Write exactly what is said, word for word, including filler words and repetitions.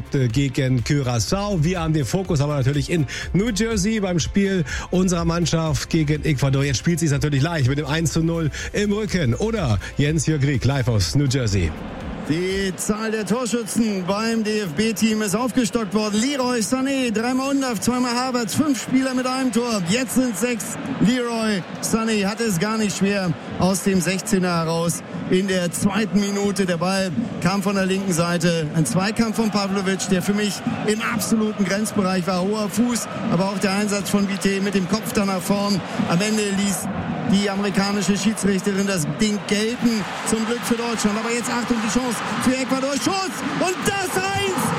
Punkte gegen Curaçao. Wir haben den Fokus aber natürlich in New Jersey beim Spiel unserer Mannschaft gegen Ecuador. Jetzt spielt sie es natürlich leicht mit dem eins zu null im Rücken. Oder Jens-Jörg Rieck live aus New Jersey. Die Zahl der Torschützen beim D F B-Team ist aufgestockt worden. Leroy Sané, dreimal Undav, zweimal Havertz, fünf Spieler mit einem Tor. Jetzt sind sechs. Leroy Sané hatte es gar nicht schwer aus dem sechzehner heraus. In der zweiten Minute, der Ball kam von der linken Seite. Ein Zweikampf von Pavlovic, der für mich im absoluten Grenzbereich war. Hoher Fuß, aber auch der Einsatz von Vité mit dem Kopf da nach vorn. Am Ende ließ die amerikanische Schiedsrichterin das Ding gelten. Zum Glück für Deutschland. Aber jetzt Achtung, die Chance für Ecuador. Schuss! Und das eins